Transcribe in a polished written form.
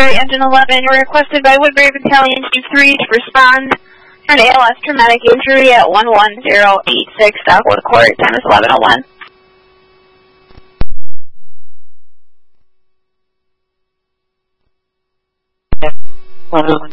Woodbury Engine 11. You're requested by Woodbury Battalion Chief 3 to respond for an ALS traumatic injury at 11086 Southwood Court. Time is 11:01. 11:01.